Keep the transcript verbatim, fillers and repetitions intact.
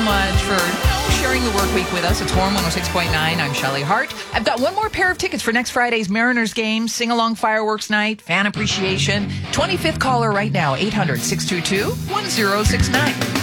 much for you know, sharing the work week with us. It's Warm one oh six point nine. I'm Shelley Hart. I've got one more pair of tickets for next Friday's Mariners game, sing-along fireworks night, fan appreciation. twenty-fifth caller right now, eight hundred, six two two, one oh six nine.